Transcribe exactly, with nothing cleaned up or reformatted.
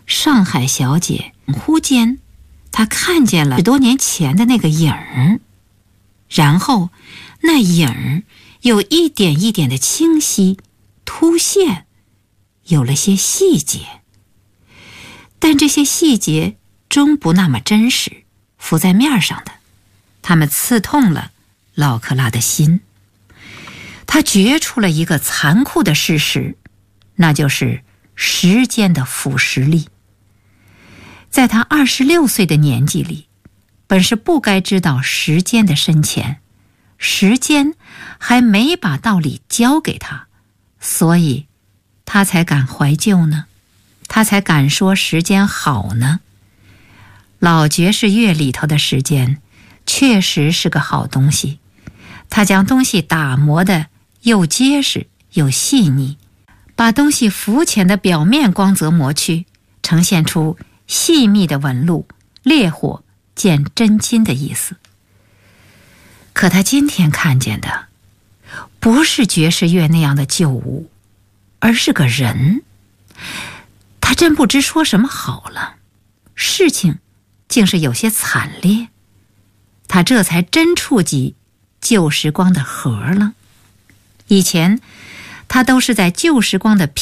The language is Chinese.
上海小姐忽间，她看见了十多年前的那个影儿，然后那影儿有一点一点的清晰凸现，有了些细节，但这些细节终不那么真实，浮在面上的，它们刺痛了老克拉的心。他觉出了一个残酷的事实，那就是时间的腐蚀力。在他二十六岁的年纪里，本是不该知道时间的深浅，时间还没把道理教给他，所以他才敢怀旧呢，他才敢说时间好呢。老爵士乐里头的时间确实是个好东西，他将东西打磨得又结实又细腻，把东西浮浅的表面光泽磨去，呈现出细密的纹路，烈火见真金的意思。可他今天看见的不是爵士乐那样的旧物，而是个人。他真不知说什么好了，事情竟是有些惨烈，他这才真触及旧时光的核了。以前他都是在旧时光的